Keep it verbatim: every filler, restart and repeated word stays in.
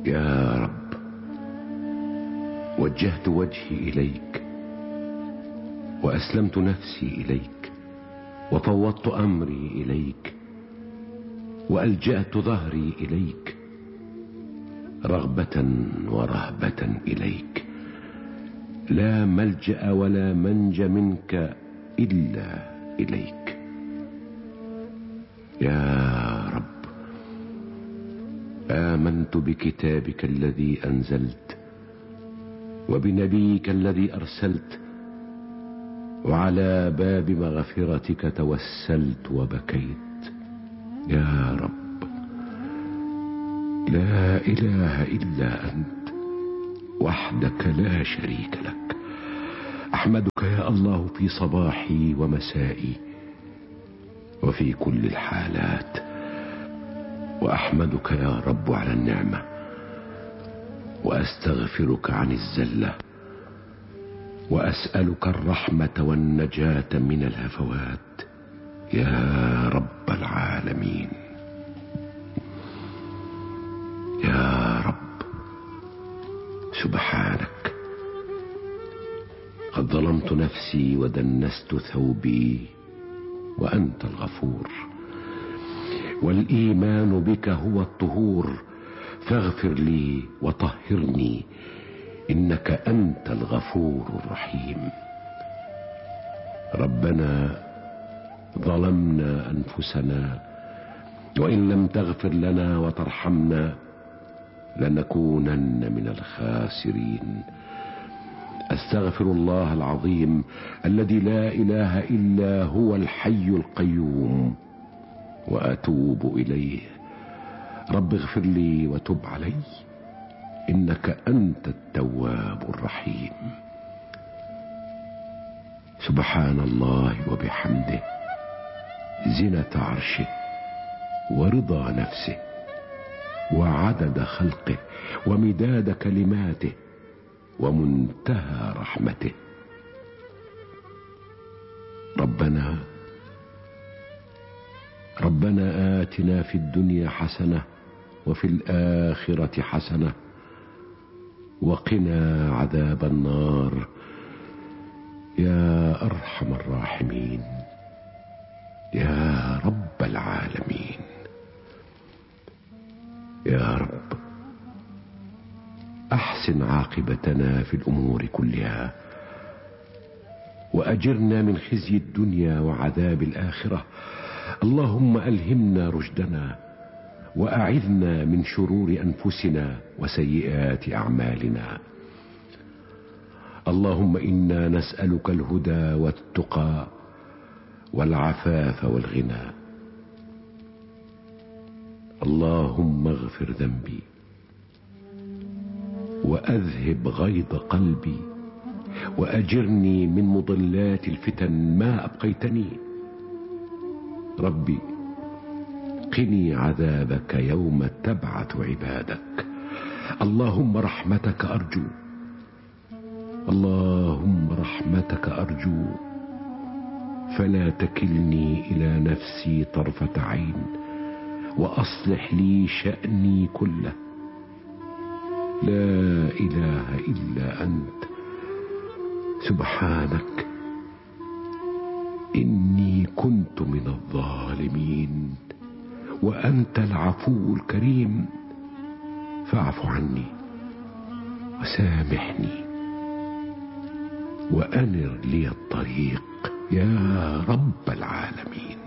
يا رب، وجهت وجهي إليك وأسلمت نفسي إليك وفوضت أمري إليك وألجأت ظهري إليك رغبة ورهبة إليك. لا ملجأ ولا منج منك إلا إليك. يا رب، آمنت بكتابك الذي أنزلت وبنبيك الذي أرسلت، وعلى باب مغفرتك توسلت وبكيت. يا رب، لا إله إلا أنت وحدك لا شريك لك. أحمدك يا الله في صباحي ومسائي وفي كل الحالات، وأحمدك يا رب على النعمة، وأستغفرك عن الزلة، وأسألك الرحمة والنجاة من الهفوات يا رب العالمين. يا رب، سبحانك، قد ظلمت نفسي ودنست ثوبي وأنت الغفور، والإيمان بك هو الطهور، فاغفر لي وطهرني إنك أنت الغفور الرحيم. ربنا، ظلمنا أنفسنا، وإن لم تغفر لنا وترحمنا لنكونن من الخاسرين. أستغفر الله العظيم الذي لا إله إلا هو الحي القيوم وأتوب إليه. رب اغفر لي وتب علي إنك أنت التواب الرحيم. سبحان الله وبحمده، زنة عرشه ورضا نفسه وعدد خلقه ومداد كلماته ومنتهى رحمته. ربنا ربنا آتنا في الدنيا حسنة وفي الآخرة حسنة وقنا عذاب النار يا أرحم الراحمين يا رب العالمين. يا رب، أحسن عاقبتنا في الأمور كلها، وأجرنا من خزي الدنيا وعذاب الآخرة. اللهم ألهمنا رشدنا، وأعذنا من شرور أنفسنا وسيئات أعمالنا. اللهم إنا نسألك الهدى والتقى والعفاف والغنى. اللهم اغفر ذنبي وأذهب غيظ قلبي، وأجرني من مضلات الفتن ما أبقيتني. ربي، قني عذابك يوم تبعث عبادك. اللهم رحمتك أرجو، اللهم رحمتك أرجو، فلا تكلني إلى نفسي طرفة عين، وأصلح لي شأني كله. لا إله إلا أنت، سبحانك، إني كنت من الظالمين، وأنت العفو الكريم. فاعف عني وسامحني وأنر لي الطريق يا رب العالمين.